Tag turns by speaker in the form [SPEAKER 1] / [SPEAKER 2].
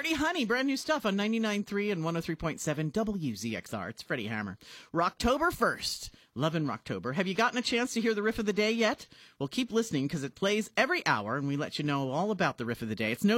[SPEAKER 1] Dirty Honey, brand new stuff on 99.3 and 103.7 WZXR. It's Freddie Hammer. Rocktober 1st. Lovin' Rocktober. Have you gotten a chance to hear the riff of the day yet? Well, keep listening because it plays every hour and we let you know all about the riff of the day. It's no